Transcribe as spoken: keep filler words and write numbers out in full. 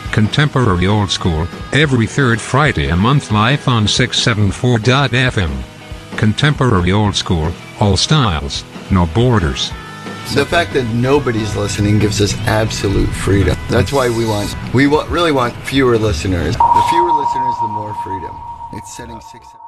Contemporary Old School, every third Friday a month live on six seventy-four dot f m. Contemporary Old School, all styles, no borders. The fact that nobody's listening gives us absolute freedom. That's why we want, we wa- really want fewer listeners. The fewer listeners, the more freedom. It's setting six...